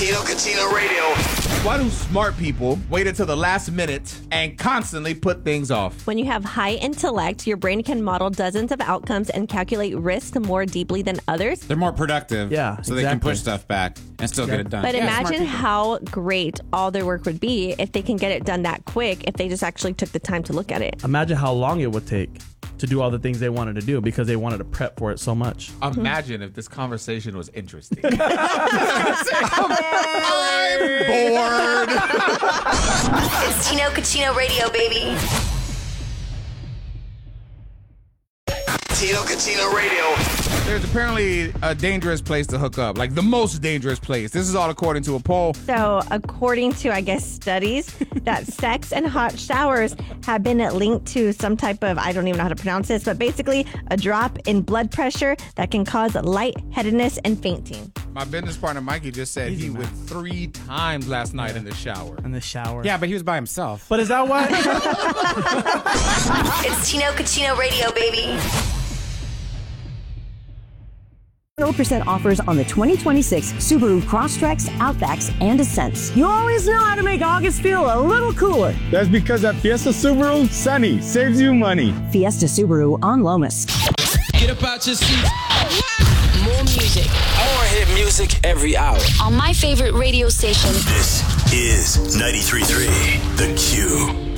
Tino Cucino Radio. Why do smart people wait until the last minute and constantly put things off? When you have high intellect, your brain can model dozens of outcomes and calculate risk more deeply than others. They're more productive. Yeah, so they can push stuff back and still get it done. But imagine how great all their work would be if they can get it done that quick, if they just actually took the time to look at it. Imagine how long it would take to do all the things they wanted to do because they wanted to prep for it so much. Imagine if this conversation was interesting. I'm bored. It's Tino Cucino Radio, baby. Tino Cucino Radio. There's apparently a dangerous place to hook up, like the most dangerous place. This is all according to a poll. So, according to, I guess, studies, that sex and hot showers have been linked to some type of, I don't even know how to pronounce this, but basically a drop in blood pressure that can cause lightheadedness and fainting. My business partner, Mikey, just said he went 3 times last night in the shower. In the shower. Yeah, but he was by himself. But is that what? It's Tino Cucino Radio, baby. 0% offers on the 2026 Subaru Crosstreks, Outbacks, and Ascents. You always know how to make August feel a little cooler. That's because at Fiesta Subaru, Sunny saves you money. Fiesta Subaru on Lomas. Get up out your seat. More music. More hit music every hour. On my favorite radio station. This is 93.3 The Q.